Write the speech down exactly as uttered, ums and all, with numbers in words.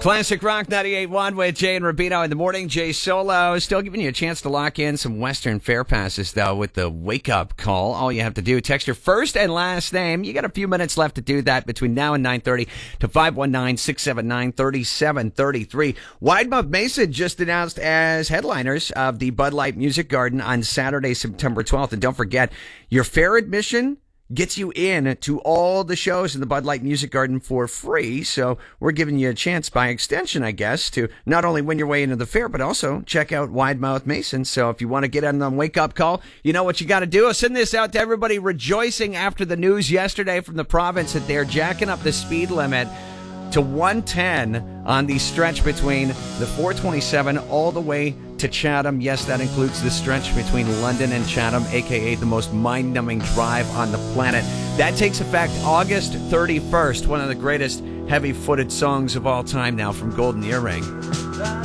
Classic Rock ninety-eight point one with Jay and Rubino in the morning. Jay Solo still giving you a chance to lock in some Western Fair passes, though, with the wake-up call. All you have to do, text your first and last name. You got a few minutes left to do that between now and nine thirty to five one nine, six seven nine, three seven three three. Widemouth Mason just announced as headliners of the Bud Light Music Garden on Saturday, September twelfth. And don't forget, your fair admission gets you in to all the shows in the Bud Light Music Garden for free. So we're giving you a chance by extension, I guess, to not only win your way into the fair, but also check out Widemouth Mason. So if you want to get on the wake-up call, you know what you got to do. I'll send this out to everybody rejoicing after the news yesterday from the province that they're jacking up the speed limit to one ten on the stretch between the four twenty-seven all the way to Chatham. Yes, that includes the stretch between London and Chatham, a k a the most mind-numbing drive on the planet. That takes effect August thirty-first, one of the greatest heavy-footed songs of all time now from Golden Earring.